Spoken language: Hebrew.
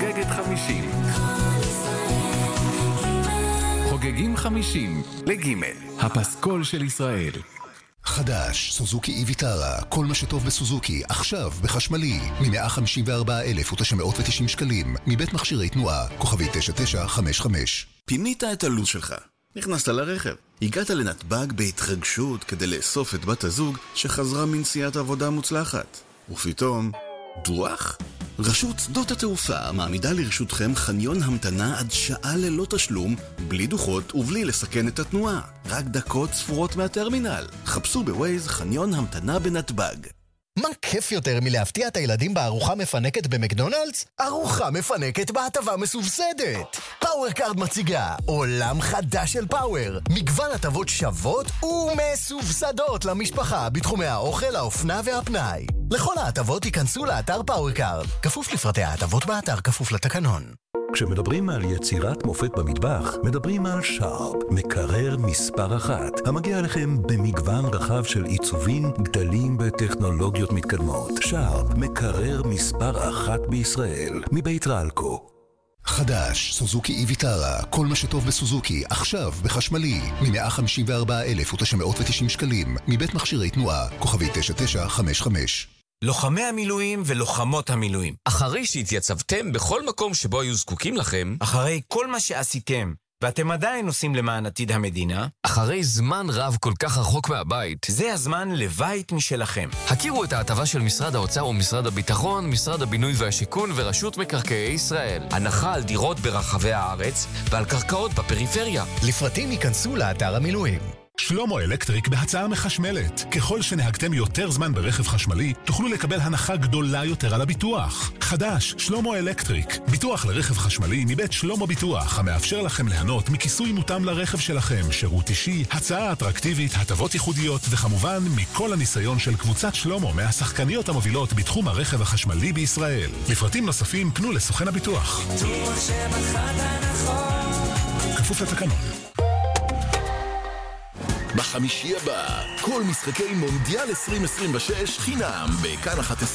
חוגגת 50. חוגגים 50 לג' הפסקול של ישראל. חדש, סוזוקי איביטרה, כל מה שטוב בסוזוקי, עכשיו בחשמלי, מ-154,990 שקלים, מבית מכשירי תנועה, כוכבי 9955. פינית את הלו"ז שלך, נכנסת לרכב, הגעת לנתב"ג בהתרגשות כדי לאסוף את בת הזוג שחזרה מנסיעת עבודה מוצלחת. ופתאום, דוח? רשות שדות התעופה מעמידה לרשותכם חניון המתנה עד שעה ללא תשלום, בלי דוחות ובלי לסכן את התנועה. רק דקות ספורות מהטרמינל. חפשו בווייז חניון המתנה בנתב"ג. מה כיף יותר מלהפתיע את הילדים בארוחה מפנקת במקדונלדס? ארוחה מפנקת בהטבה מסובסדת. פאוור קארד מציגה עולם חדש של פאוור. מגוון הטבות שוות ומסובסדות למשפחה בתחומי האוכל, האופנה והפנאי. לכל ההטבות ייכנסו לאתר פאוור קארד. כפוף לפרטי ההטבות באתר, כפוף לתקנון. כשמדברים על יצירת מופת במטבח, מדברים על שרפ, מקרר מספר 1, המגיע אליכם במגוון רחב של עיצובים, גדלים בטכנולוגיות מתקדמות. שרפ, מקרר מספר 1 בישראל, מבית רלקו. חדש, סוזוקי איביטרה, כל מה שטוב בסוזוקי, עכשיו בחשמלי, מ-154,990 שקלים, מבית מכשירי תנועה, כוכבי 9955. לוחמי המילואים ולוחמות המילואים, אחרי שהתייצבתם בכל מקום שבו היו זקוקים לכם, אחרי כל מה שעשיתם ואתם עדיין עושים למען עתיד המדינה, אחרי זמן רב כל כך רחוק מהבית, זה הזמן לבית משלכם. הכירו את ההטבה של משרד האוצר ומשרד הביטחון, משרד הבינוי והשיכון ורשות מקרקעי ישראל. הנחה על דירות ברחבי הארץ ועל קרקעות בפריפריה. לפרטים ייכנסו לאתר המילואים. שלמה אלקטריק בהצעה מחשמלת. ככל שנהגתם יותר זמן ברכב חשמלי, תוכלו לקבל הנחה גדולה יותר על הביטוח. חדש, שלמה אלקטריק. ביטוח לרכב חשמלי מבית שלמה ביטוח, המאפשר לכם ליהנות מכיסוי מותאם לרכב שלכם, שירות אישי, הצעה אטרקטיבית, הטבות ייחודיות, וכמובן מכל הניסיון של קבוצת שלמה מהשחקניות המובילות בתחום הרכב החשמלי בישראל. לפרטים נוספים פנו לסוכן הביטוח. כפוף לתקנון. בחמישי הבא, כל משחקי מונדיאל 2026 חינם בכאן 11.